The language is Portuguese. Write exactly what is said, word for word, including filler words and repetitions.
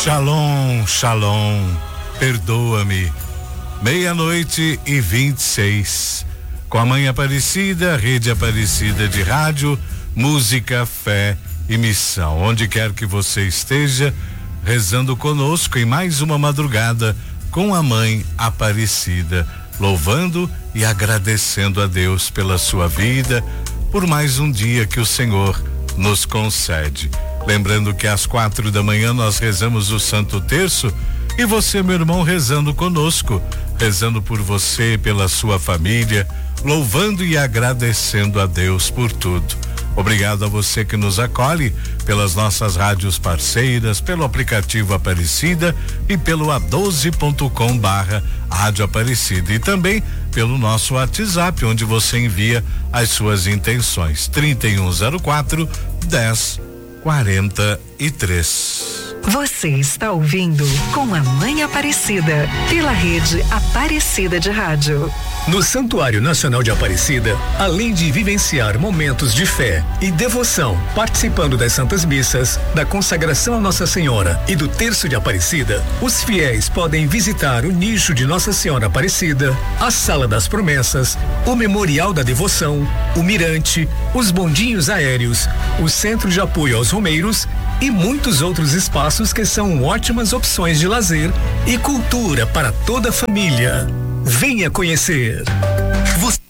Shalom, shalom, perdoa-me. Meia-noite e vinte e seis. Com a Mãe Aparecida, Rede Aparecida de Rádio, Música, Fé e Missão. Onde quer que você esteja, rezando conosco em mais uma madrugada com a Mãe Aparecida, louvando e agradecendo a Deus pela sua vida, por mais um dia que o Senhor nos concede. Lembrando que às quatro da manhã nós rezamos o Santo Terço e você, meu irmão, rezando conosco, rezando por você, pela sua família, louvando e agradecendo a Deus por tudo. Obrigado a você que nos acolhe pelas nossas rádios parceiras, pelo aplicativo Aparecida e pelo a doze ponto com barra Rádio Aparecida, e também pelo nosso WhatsApp, onde você envia as suas intenções. trinta e um zero quatro, dez quarenta e três. Você está ouvindo Com a Mãe Aparecida, pela Rede Aparecida de Rádio. No Santuário Nacional de Aparecida, além de vivenciar momentos de fé e devoção, participando das Santas Missas, da consagração a Nossa Senhora e do Terço de Aparecida, os fiéis podem visitar o nicho de Nossa Senhora Aparecida, a Sala das Promessas, o Memorial da Devoção, o Mirante, os bondinhos aéreos, o Centro de Apoio aos Romeiros e muitos outros espaços que são ótimas opções de lazer e cultura para toda a família. Venha conhecer. Você